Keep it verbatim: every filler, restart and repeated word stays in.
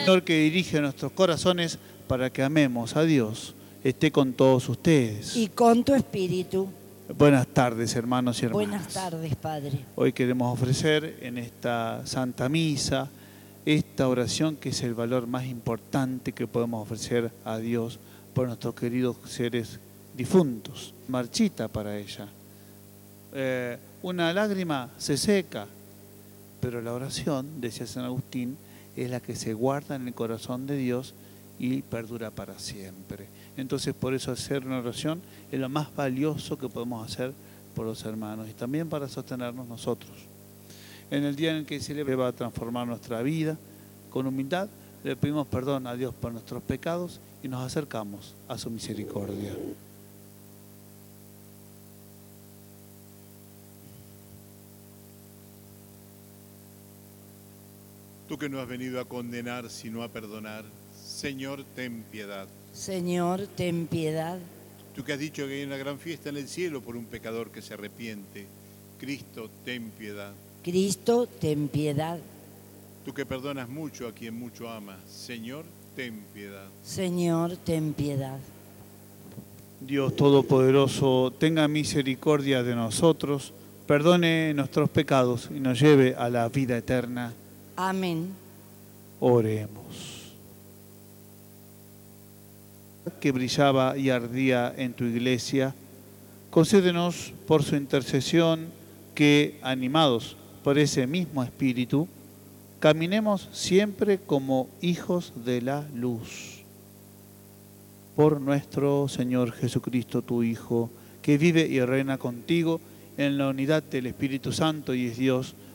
Señor que dirige nuestros corazones para que amemos a Dios, esté con todos ustedes. Y con tu espíritu. Buenas tardes, hermanos y hermanas. Buenas tardes, Padre. Hoy queremos ofrecer en esta Santa Misa esta oración que es el valor más importante que podemos ofrecer a Dios por nuestros queridos seres difuntos. Marchita para ella. Eh, una lágrima se seca, pero la oración, decía San Agustín, es la que se guarda en el corazón de Dios y perdura para siempre. Entonces, por eso hacer una oración es lo más valioso que podemos hacer por los hermanos y también para sostenernos nosotros. En el día en que se le va a transformar nuestra vida, con humildad le pedimos perdón a Dios por nuestros pecados y nos acercamos a su misericordia. Tú que no has venido a condenar, sino a perdonar, Señor, ten piedad. Señor, ten piedad. Tú que has dicho que hay una gran fiesta en el cielo por un pecador que se arrepiente, Cristo, ten piedad. Cristo, ten piedad. Tú que perdonas mucho a quien mucho ama, Señor, ten piedad. Señor, ten piedad. Dios Todopoderoso, tenga misericordia de nosotros, perdone nuestros pecados y nos lleve a la vida eterna. Amén. Oremos. Que brillaba y ardía en tu iglesia, concédenos por su intercesión que, animados por ese mismo espíritu, caminemos siempre como hijos de la luz. Por nuestro Señor Jesucristo, tu Hijo, que vive y reina contigo en la unidad del Espíritu Santo y es Dios,